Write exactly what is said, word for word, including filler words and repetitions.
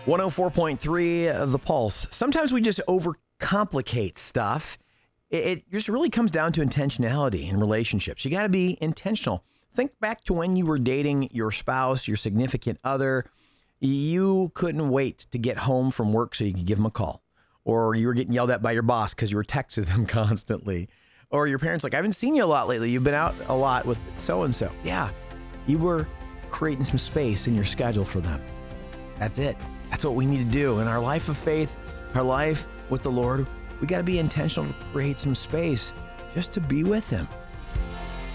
one oh four point three The Pulse. Sometimes we just overcomplicate stuff. It, it just really comes down to intentionality in relationships. You got to be intentional. Think back to when you were dating your spouse, your significant other. You couldn't wait to get home from work so you could give them a call. Or you were getting yelled at by your boss because you were texting them constantly. Or your parents like, I haven't seen you a lot lately. You've been out a lot with so-and-so. Yeah, you were creating some space in your schedule for them. That's it. That's what we need to do. In our life of faith, our life with the Lord, we got to be intentional to create some space just to be with him.